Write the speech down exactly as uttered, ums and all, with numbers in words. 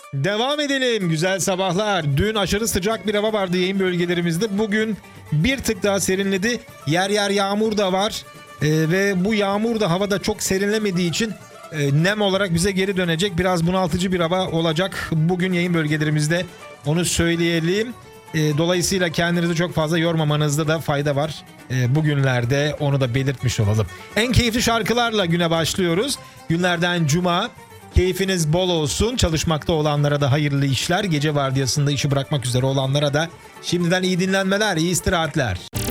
Devam edelim. Güzel sabahlar. Dün aşırı sıcak bir hava vardı yayın bölgelerimizde. Bugün bir tık daha serinledi. Yer yer yağmur da var. Ee, ve bu yağmur da havada çok serinlemediği için e, nem olarak bize geri dönecek. Biraz bunaltıcı bir hava olacak bugün yayın bölgelerimizde. Onu söyleyelim. E, dolayısıyla kendinizi çok fazla yormamanızda da fayda var. E, bugünlerde onu da belirtmiş olalım. En keyifli şarkılarla güne başlıyoruz. Günlerden cuma. Keyfiniz bol olsun. Çalışmakta olanlara da hayırlı işler. Gece vardiyasında işi bırakmak üzere olanlara da şimdiden iyi dinlenmeler, iyi istirahatler.